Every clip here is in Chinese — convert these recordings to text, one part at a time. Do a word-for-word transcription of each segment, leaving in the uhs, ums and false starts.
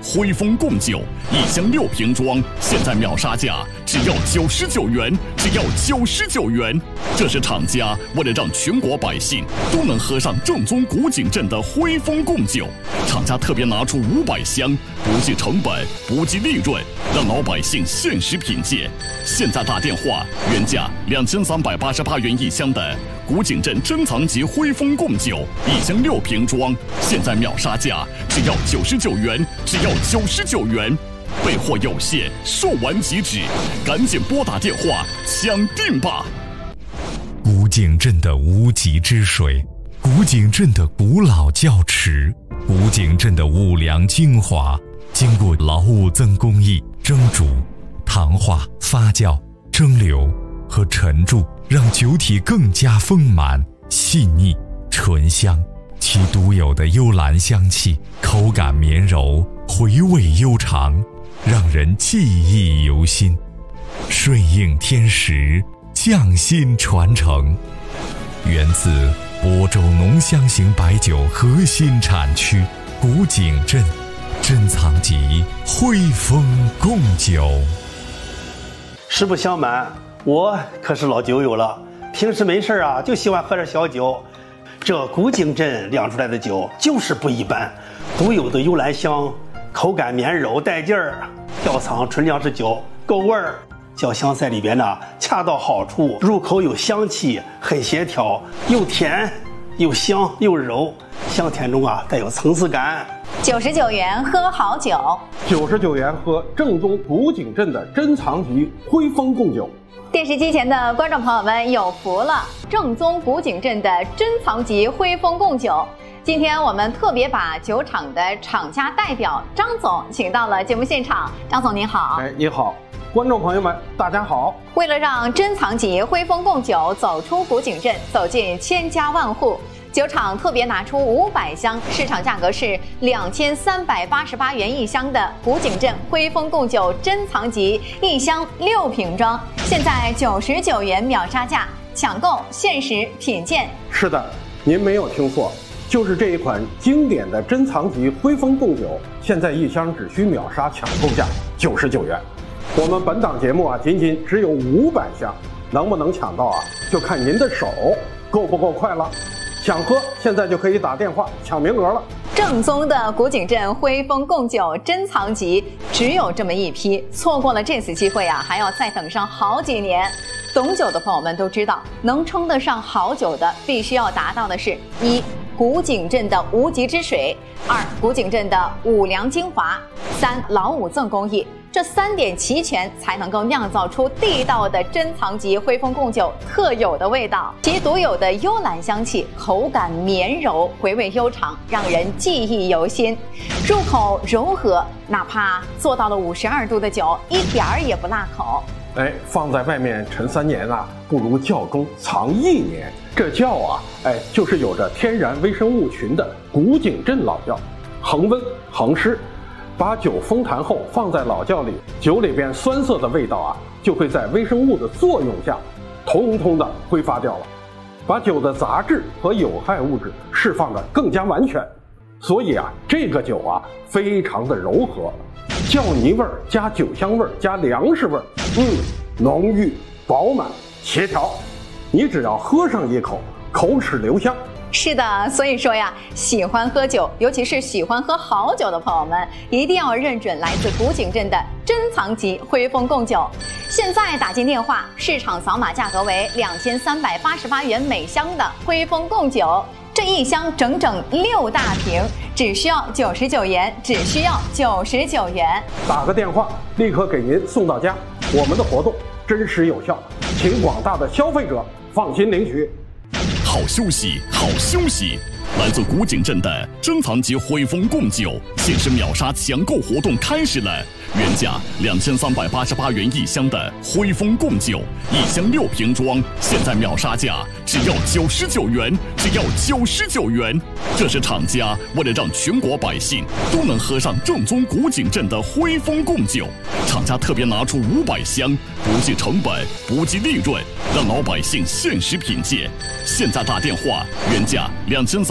汇丰贡酒，一箱六瓶装，现在秒杀价只要九十九元，只要九十九元。这是厂家为了让全国百姓都能喝上正宗古井镇的汇丰贡酒，厂家特别拿出五百箱，不计成本，不计利润，让老百姓限时品鉴。现在打电话，原价两千三百八十八元一箱的古井镇珍藏级汇丰贡酒，一箱六瓶装，现在秒杀价只要九十九元，只要九十九元。备货有限，售完即止，赶紧拨打电话抢订吧！ 古井镇的无极之水，古井镇的古老窖池，古井镇的五粮精华，经过劳务增工艺蒸煮、糖化、发酵、蒸馏和陈铸，让酒体更加丰满、细腻、醇香。其独有的幽兰香气，口感绵柔，回味悠长，让人记忆犹新。顺应天时，匠心传承，源自亳州浓香型白酒核心产区古井镇珍藏级汇丰贡酒。 实不相瞒，我可是老酒友了，平时没事啊就喜欢喝点小酒。这古井镇酿出来的酒就是不一般，独有的幽兰香，口感绵柔带劲儿，窖藏纯粮食酒够味儿，酒香在里边呢恰到好处，入口有香气，很协调，又甜又香又柔，香甜中啊带有层次感。 九十九元喝好酒， 九十九元喝正宗古井镇的珍藏级汇丰贡酒。 电视机前的观众朋友们有福了，正宗古井镇的珍藏级汇丰贡酒。今天我们特别把酒厂的厂家代表张总请到了节目现场。张总您好。 哎，你好，观众朋友们大家好。 为了让珍藏级汇丰贡酒走出古井镇，走进千家万户，酒厂特别拿出五百箱，市场价格是两千三百八十八元一箱的古井镇汇丰贡酒珍藏级，一箱六瓶装，现在九十九元秒杀价，抢购限时品鉴。 是的，您没有听错，就是这一款经典的珍藏级汇丰贡酒，现在一箱只需秒杀抢购价九十九元。我们本档节目啊，仅仅只有五百箱，能不能抢到啊，就看您的手够不够快了。想喝，现在就可以打电话抢名额了。 正宗的古井镇汇丰贡酒珍藏级只有这么一批，错过了这次机会啊，还要再等上好几年。懂酒的朋友们都知道，能称得上好酒的，必须要达到的是：一、古井镇的无极之水；二、古井镇的五粮精华；三、老五赠工艺。这三点齐全，才能够酿造出地道的珍藏级汇丰贡酒特有的味道。其独有的幽兰香气，口感绵柔，回味悠长，让人记忆犹新。入口柔和，哪怕做到了五十二度的酒，一点儿也不辣口。 哎，放在外面陈三年啊，不如窖中藏一年。这窖啊，哎，就是有着天然微生物群的古井镇老窖，恒温恒湿。把酒封坛后放在老窖里，酒里边酸涩的味道啊，就会在微生物的作用下，通通的挥发掉了，把酒的杂质和有害物质释放的更加完全。所以啊，这个酒啊，非常的柔和，窖泥味儿加酒香味儿加粮食味儿，嗯，浓郁饱满协调。你只要喝上一口，口齿留香。 是的，所以说呀，喜欢喝酒，尤其是喜欢喝好酒的朋友们，一定要认准来自古井镇的珍藏级汇丰贡酒。现在打进电话，市场扫码价格为两千三百八十八元每箱的汇丰贡酒，这一箱整整六大瓶，只需要九十九元，只需要九十九元。 打个电话，立刻给您送到家。我们的活动真实有效，请广大的消费者放心领取。 好休息，好休息！来自古井镇的珍藏级汇丰贡酒限时秒杀抢购活动开始了，原价两千三百八十八元一箱的汇丰贡酒，一箱六瓶装，现在秒杀价只要九十九元，只要九十九元。这是厂家为了让全国百姓都能喝上正宗古井镇的汇丰贡酒，厂家特别拿出五百箱，不计成本，不计利润，让老百姓限时品鉴。现在打电话，原价两千三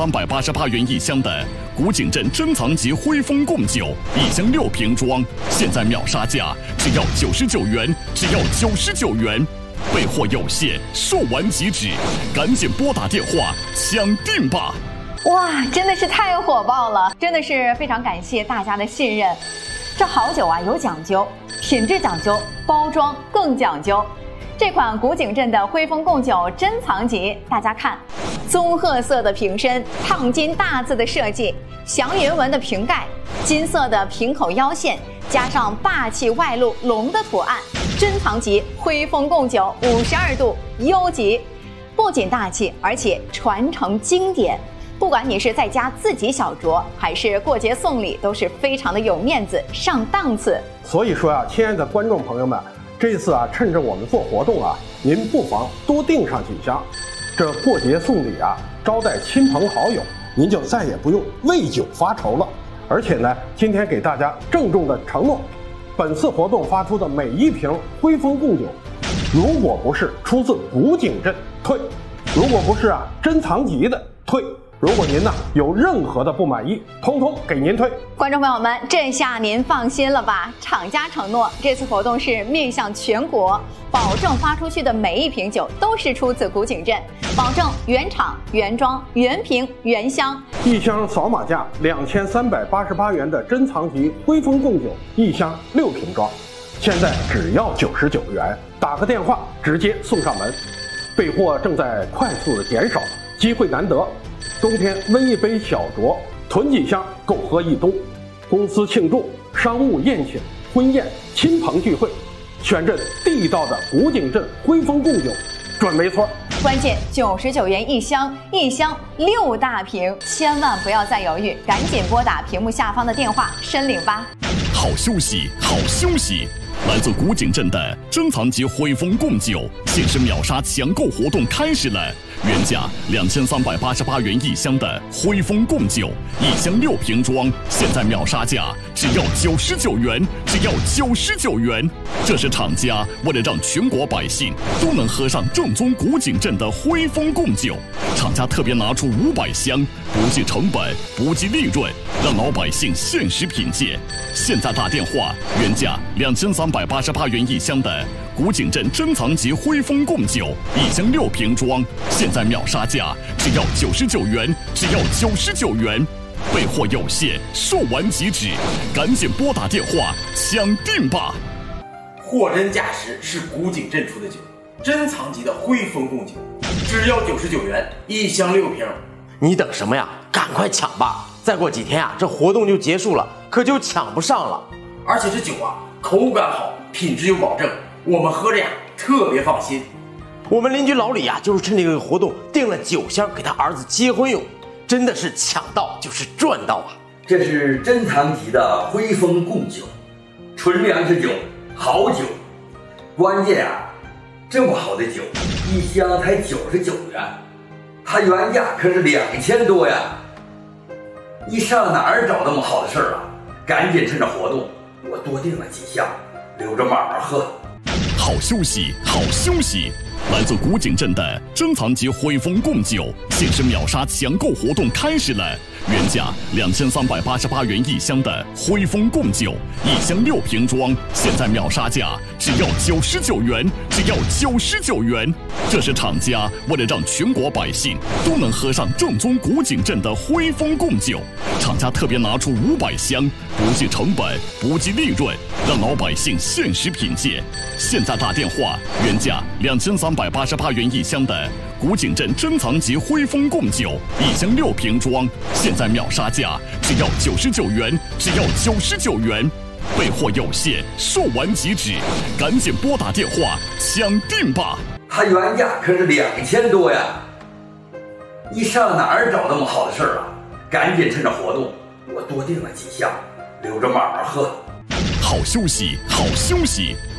三百八十八元一箱的古井镇珍藏级徽丰贡酒，一箱六瓶装，现在秒杀价只要九十九元，只要九十九元。备货有限，售完即止，赶紧拨打电话抢订吧！ 哇，真的是太火爆了，真的是非常感谢大家的信任。这好酒啊有讲究，品质讲究，包装更讲究。这款古井镇的徽丰贡酒珍藏级，大家看，棕褐色的瓶身，烫金大字的设计，祥云纹的瓶盖，金色的瓶口腰线，加上霸气外露龙的图案，珍藏级徽丰贡酒五十二度优级，不仅大气，而且传承经典。不管你是在家自己小酌，还是过节送礼，都是非常的有面子，上档次。 所以说啊，亲爱的观众朋友们，这次啊，趁着我们做活动啊，您不妨多订上几箱。这过节送礼啊，招待亲朋好友，您就再也不用为酒发愁了。而且呢，今天给大家郑重的承诺，本次活动发出的每一瓶徽丰贡酒，如果不是出自古井镇退，如果不是啊珍藏级的退。如果您呢有任何的不满意，通通给您退。 观众朋友们，这下您放心了吧？厂家承诺，这次活动是面向全国，保证发出去的每一瓶酒都是出自古井镇，保证原厂、原装、原瓶、原箱。 一箱扫码价两千三百八十八元的珍藏级徽丰贡酒，一箱六瓶装，现在只要九十九元，打个电话直接送上门。备货正在快速的减少，机会难得。冬天温一杯小酌，囤几箱够喝一冬。公司庆祝、商务宴请、婚宴、亲朋聚会，选这地道的古井镇徽丰贡酒，准没错。 关键九十九元一箱，一箱六大瓶，千万不要再犹豫，赶紧拨打屏幕下方的电话申领吧。 好休息，好休息！来自古井镇的珍藏级徽丰贡酒限时秒杀抢购活动开始了。原价两千三百八十八元一箱的徽丰贡酒，一箱六瓶装，现在秒杀价只要九十九元，只要九十九元。这是厂家为了让全国百姓都能喝上正宗古井镇的徽丰贡酒，厂家特别拿出五百箱，不计成本，不计利润，让老百姓限时品鉴。现在打电话，原价两千三百八十八元一箱的古井镇珍藏级徽丰贡酒，一箱六瓶装，现在秒杀价只要九十九元，只要九十九元。备货有限，售完即止，赶紧拨打电话抢订吧！ 货真价实是古井镇出的酒，珍藏级的徽丰贡酒，只要九十九元，一箱六瓶。 你等什么呀？赶快抢吧！再过几天啊，这活动就结束了，可就抢不上了。 而且这酒啊，口感好，品质有保证，我们喝着呀特别放心。 我们邻居老李啊，就是趁这个活动订了酒箱给他儿子结婚用，真的是抢到就是赚到啊！ 这是珍藏级的徽丰贡酒，纯粮食酒，好酒。关键啊，这么好的酒，一箱才九十九元，它原价可是两千多呀！你上哪儿找那么好的事儿啊？赶紧趁着活动，我多订了几箱，留着慢慢喝。 好休息，好休息！来自古井镇的珍藏级徽丰贡酒限时秒杀抢购活动开始了。原价两千三百八十八元一箱的徽丰贡酒，一箱六瓶装，现在秒杀价只要九十九元，只要九十九元。这是厂家为了让全国百姓都能喝上正宗古井镇的徽丰贡酒，厂家特别拿出五百箱，不计成本，不计利润，让老百姓限时品鉴。现在打电话，原价两千三百八十八元一箱的古井镇珍藏级徽丰贡酒，一箱六瓶装，现在秒杀价只要九十九元，只要九十九元。备货有限，售完即止，赶紧拨打电话抢订吧！ 它原价可是两千多呀！你上哪儿找那么好的事儿啊？赶紧趁着活动，我多订了几箱，留着慢慢喝。 好休息，好休息！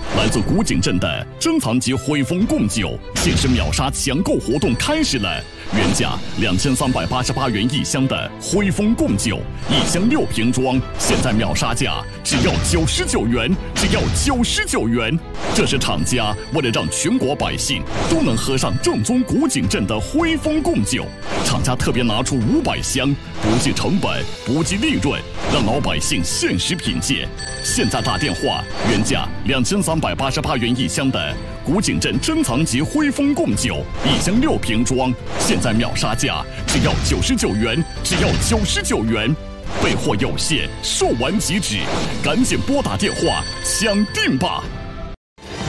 来自古井镇的珍藏级汇丰贡酒限时秒杀抢购活动开始了。原价两千三百八十八元一箱的汇丰贡酒，一箱六瓶装，现在秒杀价只要九十九元，只要九十九元。这是厂家为了让全国百姓都能喝上正宗古井镇的汇丰贡酒，厂家特别拿出五百箱，不计成本，不计利润，让老百姓限时品鉴。现在打电话，原价两千三百八十八元一箱的古井镇珍藏级汇丰贡酒，一箱六瓶装，现在秒杀价只要九十九元，只要九十九元。备货有限，售完即止，赶紧拨打电话抢订吧！